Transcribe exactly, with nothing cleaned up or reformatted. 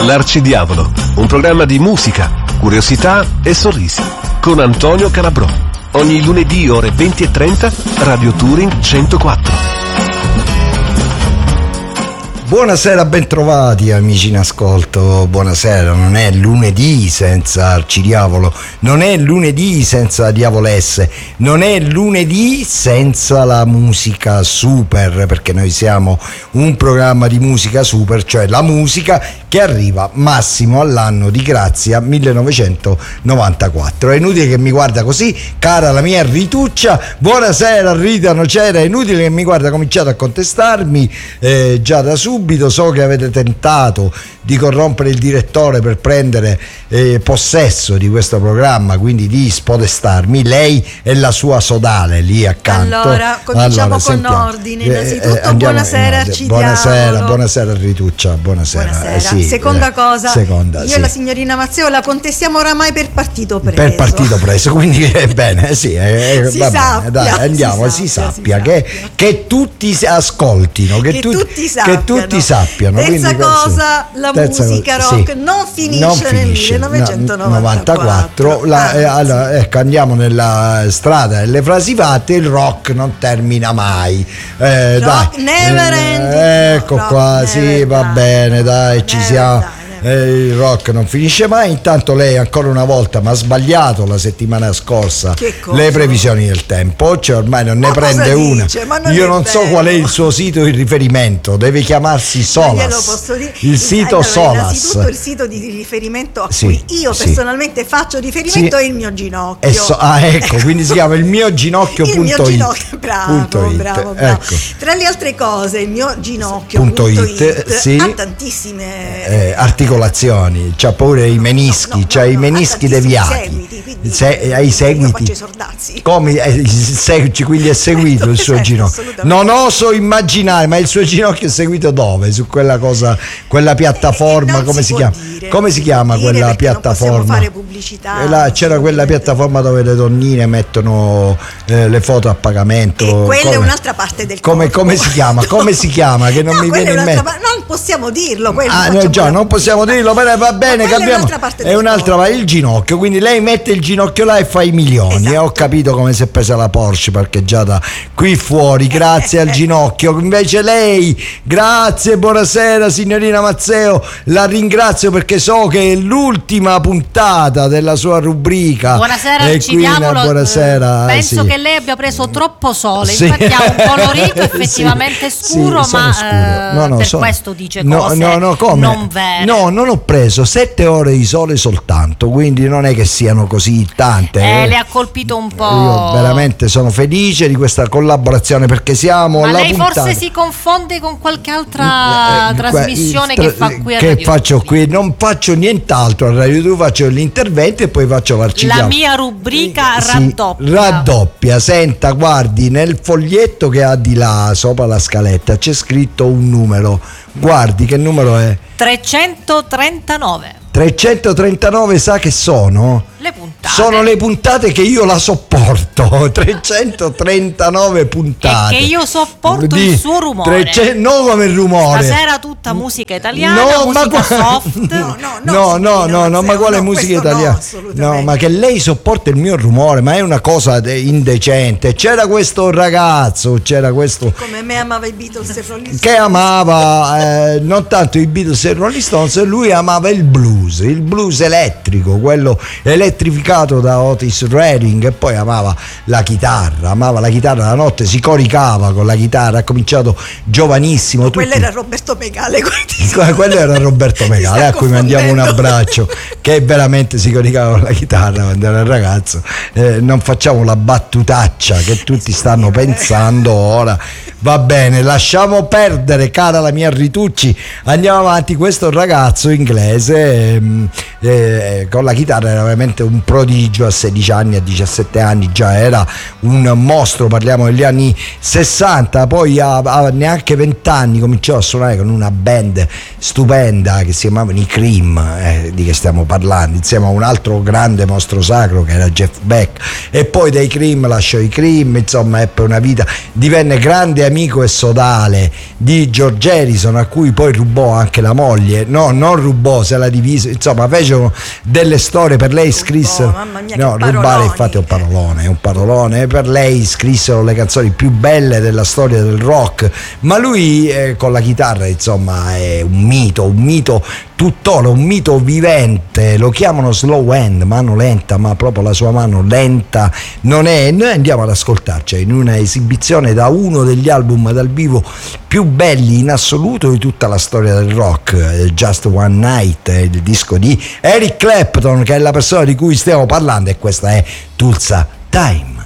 L'Arcidiavolo, un programma di musica, curiosità e sorrisi, con Antonio Calabrò. Ogni lunedì ore venti e trenta, Radio Touring centoquattro. Buonasera, bentrovati amici in ascolto, buonasera. Non è lunedì senza Arcidiavolo, non è lunedì senza Diavolesse, non è lunedì senza la musica super, perché noi siamo un programma di musica super, cioè la musica che arriva massimo all'anno di grazia millenovecentonovantaquattro. È inutile che mi guarda così, cara la mia Rituccia. Buonasera Rita Nocera, è inutile che mi guarda, cominciate a contestarmi eh, già da subito. So che avete tentato di corrompere il direttore per prendere eh, possesso di questo programma, quindi di spodestarmi, lei e la sua sodale lì accanto. Allora, cominciamo allora, con sentiamo. ordine. Innanzitutto, eh, andiamo, buonasera eh, Arcidiavolo. Buonasera, buonasera Rituccia, buonasera. Buonasera. Eh, sì, seconda eh, cosa, seconda, io sì. e la signorina Mazzeo la contestiamo oramai per partito preso. Per partito preso, quindi è bene, sì, eh, si va sappia, bene, dai, andiamo, si, si sappia, sappia, si che, sappia. che tutti si ascoltino, che, Che tu- tutti sappiano. che tutti sappiano. Terza quindi, cosa, sì. la Terza musica cosa, rock sì. non finisce, Non nel finisce, millenovecentonovantaquattro. La, eh, Anzi. allora, ecco, andiamo nella strada delle frasi fatte, il rock non termina mai. Eh, Rock dai. never Eh, ending. Ecco Rock qua, sì, never va die. bene, dai, ci Never siamo. die. Eh, il rock non finisce mai. Intanto lei ancora una volta mi ha sbagliato la settimana scorsa Che cosa? le previsioni del tempo, cioè ormai non ne Ma prende cosa una. dice? Ma non Io è non so vero. qual è il suo sito di riferimento, deve chiamarsi Ma Solas, glielo posso dire. il sito Allora, Solas. Innanzitutto il sito di riferimento a Sì, cui io sì. personalmente faccio riferimento Sì. è il mio ginocchio. E so- ah, ecco, quindi si chiama il mio ginocchio Il mio punto it. ginocchio, bravo, Punto it, bravo, bravo. ecco. Tra le altre cose, il mio ginocchio Punto punto it, it sì. ha tantissime Eh, articolazioni, c'ha pure i menischi, no, no, c'ha no, i no, menischi ha tantissimi deviati. seguiti, quindi Se, hai io seguiti. faccio i sordazzi. Come eh, se- quindi è seguito il suo Certo, ginocchio. assolutamente. Non oso immaginare, ma il suo ginocchio è seguito dove? Su quella cosa, quella piattaforma, Eh, non come si, si può chiama? dire, Come non si si chiama può dire quella perché non possiamo piattaforma? fare pubblicità, E là c'era quella assolutamente. piattaforma dove le donnine mettono eh, le foto a pagamento. E quella come, è un'altra parte del come, corpo. come si chiama? Come si chiama? Che non No, mi quella viene è in un'altra mente. pa- non possiamo dirlo, quello Ah, no, facciamo già, la non possiamo dirlo, bene, va bene, quella è capiamo. un'altra parte È del un'altra, corpo. va il ginocchio, quindi lei mette il ginocchio là e fa i milioni. E ho Esatto. capito come si è presa la Porsche parcheggiata qui fuori, grazie al ginocchio. Invece lei, grazie, buonasera signorina Mazzeo, la ringrazio perché so che è l'ultima puntata della sua rubrica. Buonasera E Arcidiavolo, quindi, buonasera, eh, eh, penso sì. che lei abbia preso troppo sole, Sì. infatti ha un colorito Sì, effettivamente scuro, sì, sono ma scuro. eh, No, no, per sono- questo dice no, cose no, no, come? non vere. No, non ho preso sette ore di sole soltanto, quindi non è che siano così tante. Eh, eh. le ha colpito un po'. Io veramente sono felice di questa collaborazione perché siamo Ma alla lei puntata. forse si confonde con qualche altra Eh, eh, trasmissione tra- che fa qui a che Radio faccio Touring. qui, non faccio nient'altro a Radio due, faccio gli interventi e poi faccio l'Arcidiavolo. La mia rubrica Sì, raddoppia. raddoppia, senta, guardi nel foglietto che ha di là sopra la scaletta c'è scritto un numero, guardi che numero è? trecentotrentanove. trecentotrentanove, sa che sono? Le puntate. Sono le puntate che io la sopporto, trecentotrentanove puntate. E che io sopporto Di- il suo rumore. trecento non come il rumore. Stasera tutta musica italiana, No, musica ma qua- soft. No, no, No, no, no, no, Mazzeo, ma quale no, musica questo no, italiana? assolutamente. No, ma che lei sopporta il mio rumore, ma è una cosa de- indecente. C'era questo ragazzo, c'era questo Come me amava i Beatles e Rolling Stones. che amava eh, non tanto i Beatles e i Rolling Stones, lui amava il blues, il blues elettrico, quello elettrificato da Otis Redding, e poi amava la chitarra, amava la chitarra, la notte si coricava con la chitarra, ha cominciato giovanissimo. Quello tutti- era Roberto Megale. quello era Roberto Megale, a cui mandiamo un confondendo. abbraccio, che veramente si coricava con la chitarra quando era ragazzo. Eh, non facciamo la battutaccia che tutti stanno pensando ora. Va bene, lasciamo perdere, cara la mia Ritucci, andiamo avanti. Questo ragazzo inglese ehm, eh, con la chitarra era veramente un prodigio prodigio a sedici anni, a diciassette anni già era un mostro, parliamo degli anni sessanta, poi a, a neanche venti anni cominciò a suonare con una band stupenda che si chiamavano i Cream, eh, di che stiamo parlando, insieme a un altro grande mostro sacro che era Jeff Beck, e poi dai Cream lasciò i Cream, insomma ebbe una vita, divenne grande amico e sodale di George Harrison, a cui poi rubò anche la moglie, no, non rubò, se la divise, insomma fecero delle storie, per lei scrissero, mamma mia, no, che rubare paroloni. infatti è un parolone, è un parolone, per lei scrissero le canzoni più belle della storia del rock, ma lui eh, con la chitarra insomma è un mito, un mito tuttora, un mito vivente, lo chiamano slow hand, mano lenta, ma proprio la sua mano lenta non è. Noi andiamo ad ascoltarci in una esibizione da uno degli album dal vivo più belli in assoluto di tutta la storia del rock, Just One Night, il disco di Eric Clapton, che è la persona di cui stiamo parlando, e questa è Tulsa Time.